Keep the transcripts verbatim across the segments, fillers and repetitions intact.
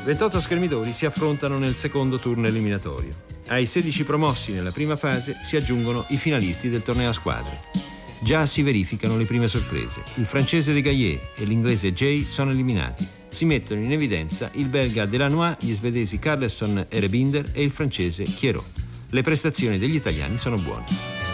ventotto schermidori si affrontano nel secondo turno eliminatorio. Ai sedici promossi nella prima fase si aggiungono i finalisti del torneo a squadre. Già si verificano le prime sorprese. Il francese De Gaillet e l'inglese Jay sono eliminati. Si mettono in evidenza il belga Delanois, gli svedesi Carlesson e Rebinder e il francese Chiero. Le prestazioni degli italiani sono buone.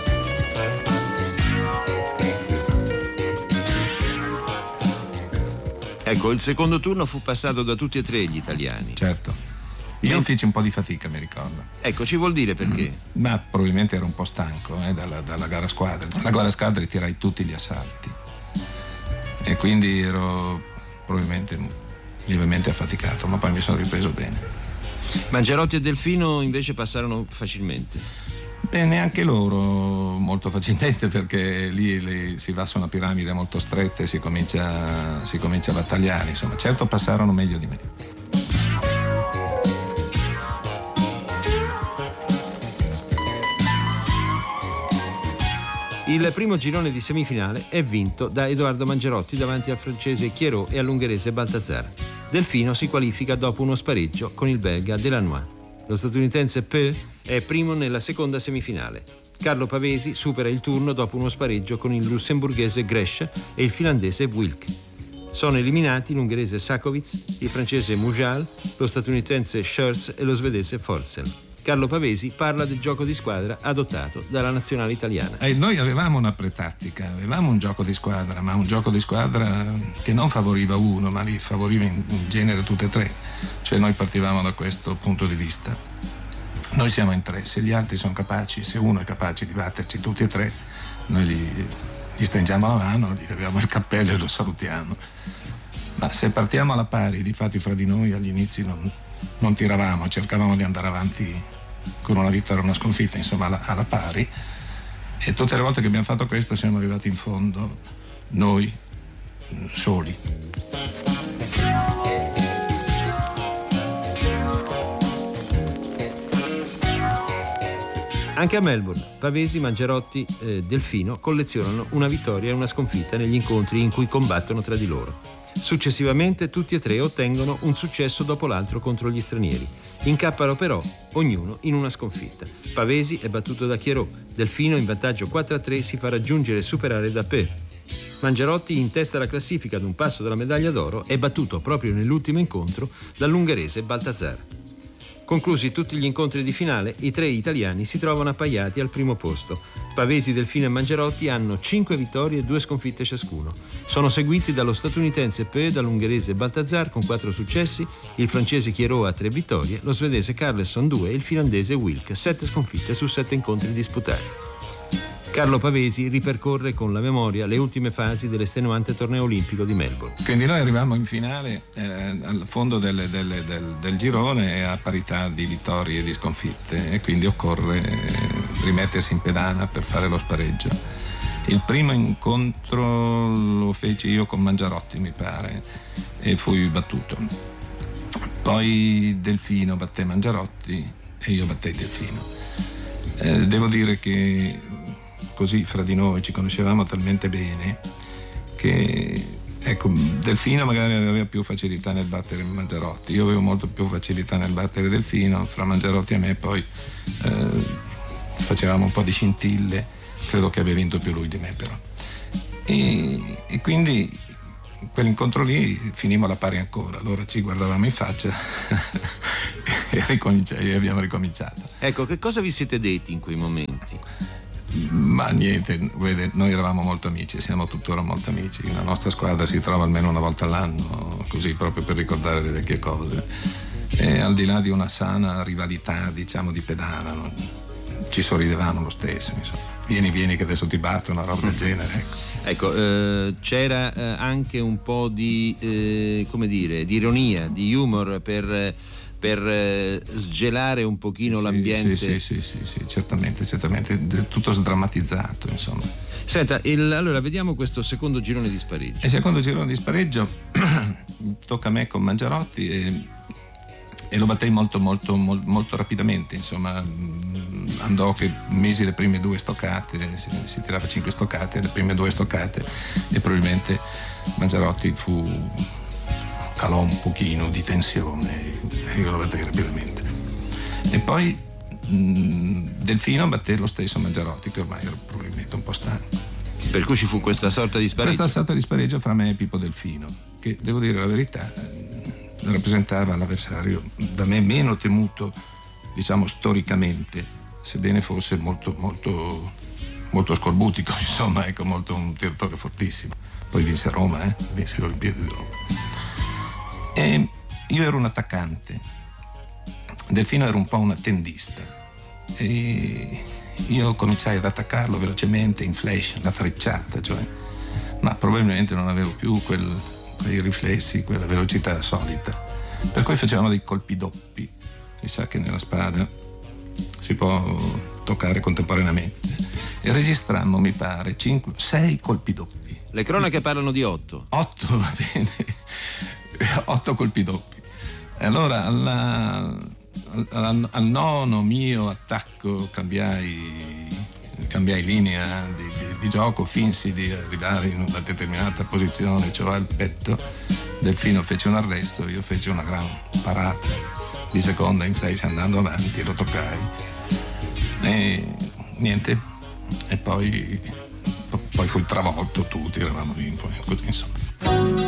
Ecco, il secondo turno fu passato da tutti e tre gli italiani. Certo. Io Men- feci un po' di fatica, mi ricordo. Ecco, ci vuol dire perché? Mm, ma probabilmente ero un po' stanco eh, dalla, dalla gara a squadre. La gara a squadre tirai tutti gli assalti. E quindi ero probabilmente lievemente affaticato, ma poi mi sono ripreso bene. Mangiarotti e Delfino invece passarono facilmente. Beh, neanche loro molto facilmente, perché lì, lì si va su una piramide molto stretta e si comincia, si comincia a battagliare. Insomma, certo passarono meglio di me. Il primo girone di semifinale è vinto da Edoardo Mangiarotti davanti al francese Chiero e all'ungherese Baltazar. Delfino si qualifica dopo uno spareggio con il belga Delanois. Lo statunitense Peu è primo nella seconda semifinale. Carlo Pavesi supera il turno dopo uno spareggio con il lussemburghese Gresch e il finlandese Wilk. Sono eliminati l'ungherese Sakovic, il francese Mujal, lo statunitense Scherz e lo svedese Forssell. Carlo Pavesi parla del gioco di squadra adottato dalla nazionale italiana. Eh, noi avevamo una pretattica, avevamo un gioco di squadra, ma un gioco di squadra che non favoriva uno, ma li favoriva in, in genere tutte e tre. Cioè noi partivamo da questo punto di vista. Noi siamo in tre, se gli altri sono capaci, se uno è capace di batterci tutti e tre, noi gli, gli stringiamo la mano, gli leviamo il cappello e lo salutiamo. Ma se partiamo alla pari, difatti fra di noi agli inizi non, non tiravamo, cercavamo di andare avanti con una vittoria e una sconfitta, insomma alla, alla pari, e tutte le volte che abbiamo fatto questo siamo arrivati in fondo noi soli. Anche a Melbourne, Pavesi, Mangiarotti e Delfino collezionano una vittoria e una sconfitta negli incontri in cui combattono tra di loro. Successivamente tutti e tre ottengono un successo dopo l'altro contro gli stranieri. Incappano però ognuno in una sconfitta. Pavesi è battuto da Chiero, Delfino in vantaggio quattro a tre si fa raggiungere e superare da Peu. Mangiarotti in testa alla classifica ad un passo dalla medaglia d'oro è battuto proprio nell'ultimo incontro dall'ungherese Baltazar. Conclusi tutti gli incontri di finale, i tre italiani si trovano appaiati al primo posto. Pavesi, Delfino e Mangiarotti hanno cinque vittorie e due sconfitte ciascuno. Sono seguiti dallo statunitense Peu e dall'ungherese Baltazar con quattro successi, il francese Chiero ha tre vittorie, lo svedese Carlesson due e il finlandese Wilk, sette sconfitte su sette incontri disputati. Carlo Pavesi ripercorre con la memoria le ultime fasi dell'estenuante torneo olimpico di Melbourne. Quindi noi arriviamo in finale eh, al fondo del, del, del, del girone a parità di vittorie e di sconfitte, e quindi occorre eh, rimettersi in pedana per fare lo spareggio. Il primo incontro lo feci io con Mangiarotti, mi pare, e fui battuto. Poi Delfino batté Mangiarotti e io battei Delfino. Eh, devo dire che così fra di noi ci conoscevamo talmente bene che, ecco, Delfino magari aveva più facilità nel battere Mangiarotti, io avevo molto più facilità nel battere Delfino, fra Mangiarotti e me poi eh, facevamo un po' di scintille, credo che abbia vinto più lui di me però. E, e quindi quell'incontro lì finimmo alla pari ancora, allora ci guardavamo in faccia e, e abbiamo ricominciato. Ecco, che cosa vi siete detti in quei momenti? Ma niente, vede, noi eravamo molto amici, siamo tuttora molto amici, la nostra squadra si trova almeno una volta all'anno, così proprio per ricordare le vecchie cose, e al di là di una sana rivalità, diciamo, di pedana, no? Ci sorridevamo lo stesso, insomma. Vieni, vieni che adesso ti batto, una roba del genere, ecco. Ecco, eh, c'era eh, anche un po' di, eh, come dire, di ironia, di humor per... per eh, sgelare un pochino sì, l'ambiente. Sì, sì, sì, sì, sì, certamente, certamente, tutto sdrammatizzato, insomma. Senta, il, allora vediamo questo secondo girone di spareggio. Il secondo girone di spareggio tocca a me con Mangiarotti e, e lo battei molto, molto, molto, molto rapidamente, insomma. Andò che misi le prime due stoccate, si, si tirava cinque stoccate, le prime due stoccate, e probabilmente Mangiarotti fu calò un pochino di tensione e io lo battei rapidamente. E poi mh, Delfino batté lo stesso Mangiarotti, che ormai era probabilmente un po' stanco. Per cui ci fu questa sorta di spareggio. Questa sorta di spareggio fra me e Pippo Delfino, che devo dire la verità rappresentava l'avversario da me meno temuto, diciamo storicamente, sebbene fosse molto molto molto scorbutico, insomma, ecco, molto un tiratore fortissimo. Poi vinse a Roma, eh? vinse le Olimpiadi di Roma. E io ero un attaccante, Delfino era un po' un attendista e io cominciai ad attaccarlo velocemente in flash, la frecciata, cioè, ma probabilmente non avevo più quel, quei riflessi, quella velocità solita, per cui facevamo dei colpi doppi. Si sa che nella spada si può toccare contemporaneamente e registrammo, mi pare, cinque, sei colpi doppi. Le cronache parlano di otto. Otto, va bene, otto colpi doppi. E allora alla, al, al nono mio attacco cambiai, cambiai linea di, di, di gioco, finsi di arrivare in una determinata posizione, cioè al petto. Delfino fece un arresto, io feci una gran parata di seconda in flash andando avanti e lo toccai. E niente, e poi, poi fui travolto, tutti eravamo lì, poi così insomma.